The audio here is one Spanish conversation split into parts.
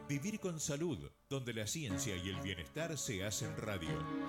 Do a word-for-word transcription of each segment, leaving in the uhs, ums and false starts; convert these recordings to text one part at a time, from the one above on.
Vivir con salud, donde la ciencia y el bienestar se hacen radio.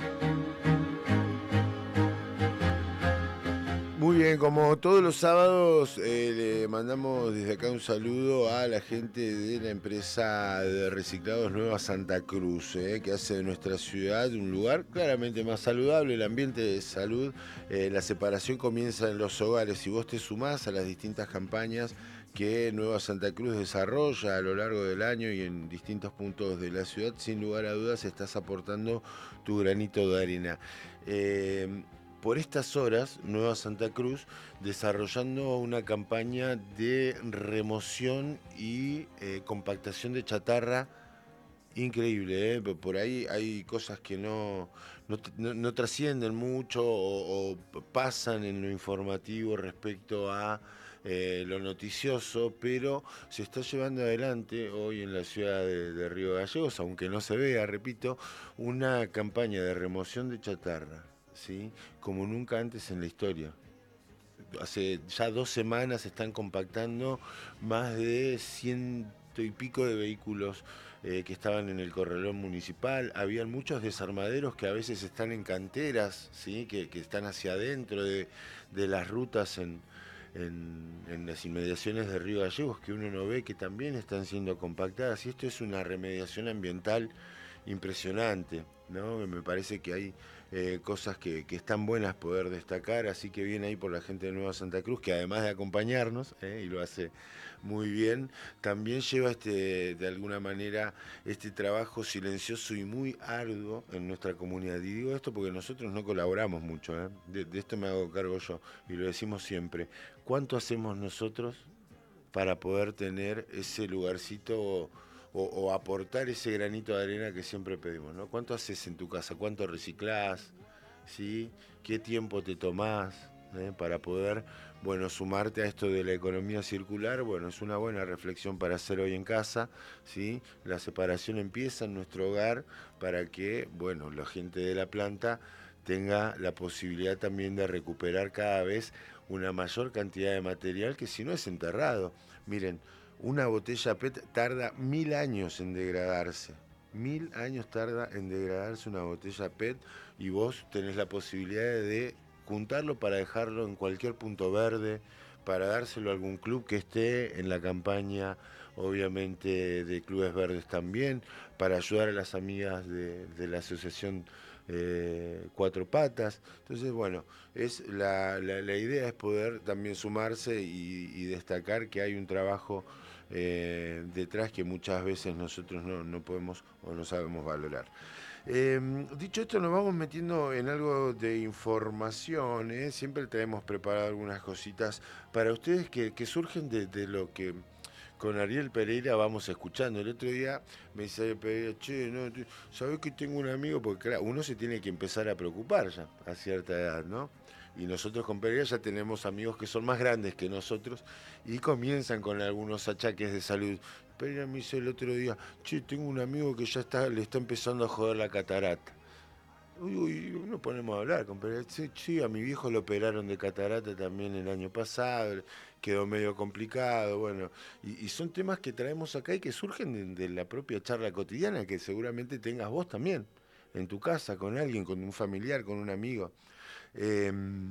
Muy bien, como todos los sábados, eh, le mandamos desde acá un saludo a la gente de la empresa de reciclados Nueva Santa Cruz, eh, que hace de nuestra ciudad un lugar claramente más saludable, el ambiente de salud. Eh, la separación comienza en los hogares. Si vos te sumás a las distintas campañas que Nueva Santa Cruz desarrolla a lo largo del año y en distintos puntos de la ciudad, sin lugar a dudas estás aportando tu granito de arena. Eh, por estas horas, Nueva Santa Cruz desarrollando una campaña de remoción y eh, compactación de chatarra increíble, ¿eh? Por ahí hay cosas que no, no, no, no trascienden mucho o, o pasan en lo informativo respecto a eh, lo noticioso, pero se está llevando adelante hoy en la ciudad de, de Río Gallegos, aunque no se vea, repito, una campaña de remoción de chatarra, ¿sí? Como nunca antes en la historia. Hace ya dos semanas están compactando más de ciento y pico de vehículos eh, que estaban en el corralón municipal. Habían muchos desarmaderos que a veces están en canteras, ¿sí? que, que están hacia adentro de, de las rutas en, en, en las inmediaciones de Río Gallegos, que uno no ve, que también están siendo compactadas. Y esto es una remediación ambiental impresionante, ¿no? Me parece que hay eh, cosas que, que están buenas poder destacar, así que viene ahí por la gente de Nueva Santa Cruz, que además de acompañarnos, eh, y lo hace muy bien, también lleva este, de alguna manera este trabajo silencioso y muy arduo en nuestra comunidad. Y digo esto porque nosotros no colaboramos mucho, ¿eh? de, de esto me hago cargo yo, y lo decimos siempre. ¿Cuánto hacemos nosotros para poder tener ese lugarcito o, o aportar ese granito de arena que siempre pedimos, ¿no? ¿Cuánto haces en tu casa? ¿Cuánto reciclás? ¿Sí? ¿Qué tiempo te tomás eh, para poder, bueno, sumarte a esto de la economía circular? Bueno, es una buena reflexión para hacer hoy en casa, ¿sí? La separación empieza en nuestro hogar para que, bueno, la gente de la planta tenga la posibilidad también de recuperar cada vez una mayor cantidad de material que si no es enterrado. Miren, una botella P E T tarda mil años en degradarse. Mil años tarda en degradarse una botella P E T y vos tenés la posibilidad de juntarlo para dejarlo en cualquier punto verde, para dárselo a algún club que esté en la campaña, obviamente, de Clubes Verdes también, para ayudar a las amigas de, de la asociación eh, Cuatro Patas. Entonces, bueno, es la, la, la idea es poder también sumarse y, y destacar que hay un trabajo eh, detrás que muchas veces nosotros no, no podemos o no sabemos valorar. Eh, dicho esto, nos vamos metiendo en algo de información, ¿eh? Siempre traemos preparado algunas cositas para ustedes que, que surgen de, de lo que con Ariel Pereira vamos escuchando. El otro día me dice Ariel Pereira, che, no, ¿sabés que tengo un amigo? Porque claro, uno se tiene que empezar a preocupar ya a cierta edad, ¿no? Y nosotros con Pereira ya tenemos amigos que son más grandes que nosotros y comienzan con algunos achaques de salud. Pereira me dice el otro día, che, tengo un amigo que ya está, le está empezando a joder la catarata. Uy, uy, nos ponemos a hablar con Pereira. Sí, sí, a mi viejo lo operaron de catarata también el año pasado, quedó medio complicado, bueno. Y, y son temas que traemos acá y que surgen de, de la propia charla cotidiana, que seguramente tengas vos también, en tu casa, con alguien, con un familiar, con un amigo. Eh,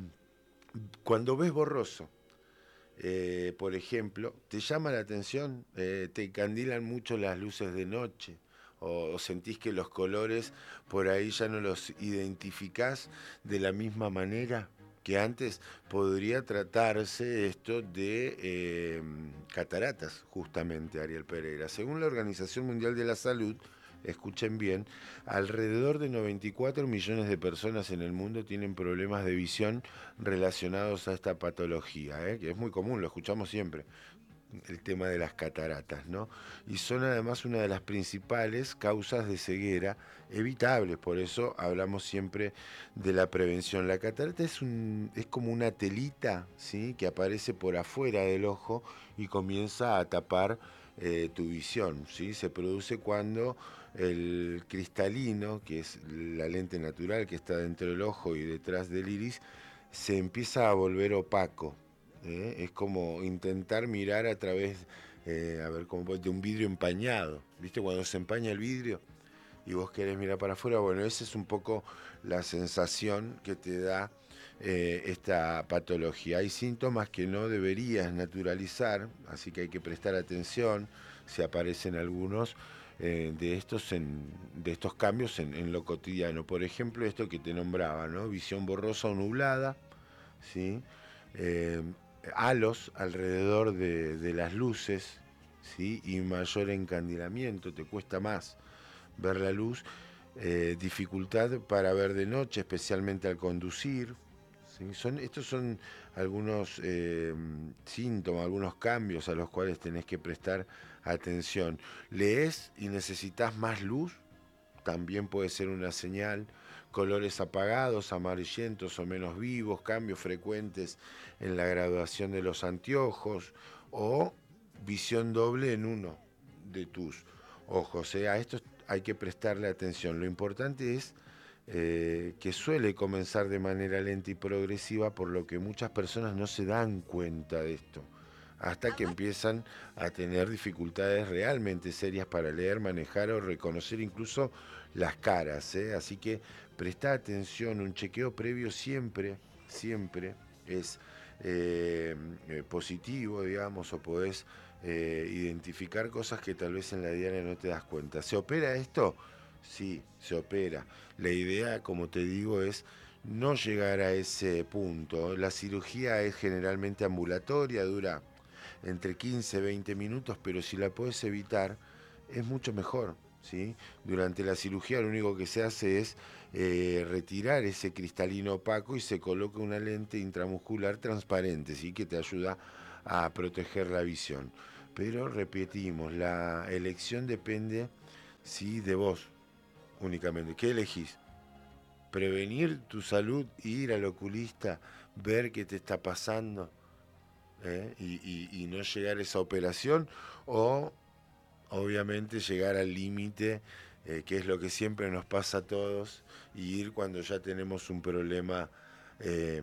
Cuando ves borroso, eh, por ejemplo, te llama la atención, eh, te candilan mucho las luces de noche, o, o sentís que los colores por ahí ya no los identificás de la misma manera que antes. Podría tratarse esto de eh, cataratas, justamente, Ariel Pereira. Según la Organización Mundial de la Salud, escuchen bien, alrededor de noventa y cuatro millones de personas en el mundo tienen problemas de visión relacionados a esta patología, ¿eh? Que es muy común, lo escuchamos siempre, el tema de las cataratas, ¿no? Y son además una de las principales causas de ceguera evitables, por eso hablamos siempre de la prevención. La catarata es, un, es como una telita, ¿sí? Que aparece por afuera del ojo y comienza a tapar eh, tu visión, ¿sí? Se produce cuando el cristalino, que es la lente natural que está dentro del ojo y detrás del iris, se empieza a volver opaco. ¿Eh? Es como intentar mirar a través eh, a ver cómo de un vidrio empañado, ¿viste? Cuando se empaña el vidrio y vos querés mirar para afuera, bueno, esa es un poco la sensación que te da eh, esta patología. Hay síntomas que no deberías naturalizar, así que hay que prestar atención si aparecen algunos eh, de, estos en, de estos cambios en, en lo cotidiano. Por ejemplo, esto que te nombraba, ¿no? Visión borrosa o nublada, ¿sí? Eh, halos alrededor de, de las luces, ¿sí? Y mayor encandilamiento, te cuesta más ver la luz, eh, dificultad para ver de noche, especialmente al conducir. ¿Sí? Son, estos son algunos eh, síntomas, algunos cambios a los cuales tenés que prestar atención. ¿Lees y necesitas más luz? También puede ser una señal. Colores apagados, amarillentos o menos vivos, cambios frecuentes en la graduación de los anteojos o visión doble en uno de tus ojos. ¿eh? A esto hay que prestarle atención. Lo importante es eh, que suele comenzar de manera lenta y progresiva, por lo que muchas personas no se dan cuenta de esto, hasta que empiezan a tener dificultades realmente serias para leer, manejar o reconocer incluso las caras. ¿eh? Así que presta atención, un chequeo previo siempre, siempre es eh, eh, positivo, digamos, o podés eh, identificar cosas que tal vez en la diaria no te das cuenta. ¿Se opera esto? Sí, se opera. La idea, como te digo, es no llegar a ese punto. La cirugía es generalmente ambulatoria, dura entre quince y veinte minutos, pero si la puedes evitar, es mucho mejor. ¿sí? Durante la cirugía lo único que se hace es eh, retirar ese cristalino opaco y se coloca una lente intramuscular transparente, ¿sí? que te ayuda a proteger la visión. Pero repetimos, la elección depende ¿sí? de vos únicamente. ¿Qué elegís? Prevenir tu salud, ir al oculista, ver qué te está pasando, ¿eh? y, y, y no llegar a esa operación, o obviamente llegar al límite, eh, que es lo que siempre nos pasa a todos, y ir cuando ya tenemos un problema eh,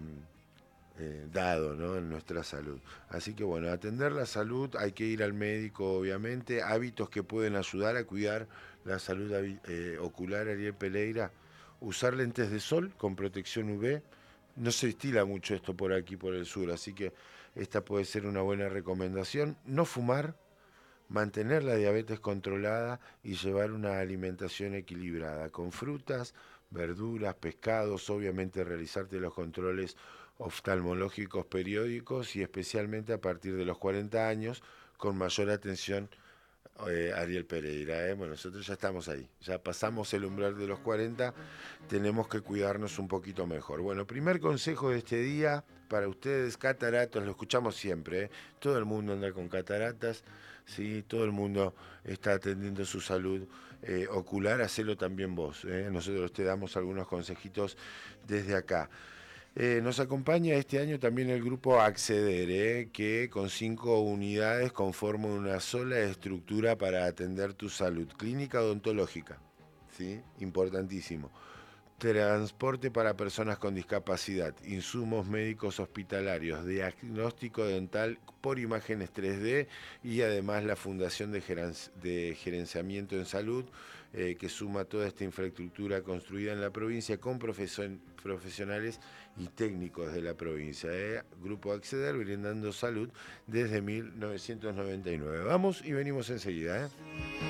eh, dado, ¿no? en nuestra salud. Así que bueno, atender la salud, hay que ir al médico, obviamente. Hábitos que pueden ayudar a cuidar la salud eh, ocular, Ariel Pereira: usar lentes de sol con protección U V. No se estila mucho esto por aquí, por el sur, así que esta puede ser una buena recomendación. No fumar, mantener la diabetes controlada y llevar una alimentación equilibrada, con frutas, verduras, pescados, obviamente realizarte los controles oftalmológicos periódicos y especialmente a partir de los cuarenta años, con mayor atención. Eh, Ariel Pereira, ¿eh? Bueno, nosotros ya estamos ahí, ya pasamos el umbral de los cuarenta, tenemos que cuidarnos un poquito mejor. Bueno, primer consejo de este día para ustedes: cataratas, lo escuchamos siempre, ¿eh? Todo el mundo anda con cataratas, ¿sí? Todo el mundo está atendiendo su salud eh, ocular, hacelo también vos, ¿eh? Nosotros te damos algunos consejitos desde acá. Eh, nos acompaña este año también el grupo Acceder, eh, que con cinco unidades conforman una sola estructura para atender tu salud. Clínica odontológica, ¿sí? Importantísimo. Transporte para personas con discapacidad, insumos médicos hospitalarios, diagnóstico dental por imágenes tres D y además la Fundación de, Gerenci- de Gerenciamiento en Salud, eh, que suma toda esta infraestructura construida en la provincia con profesion- profesionales y técnicos de la provincia. Eh. Grupo Acceder, brindando salud desde mil novecientos noventa y nueve. Vamos y venimos enseguida. Eh.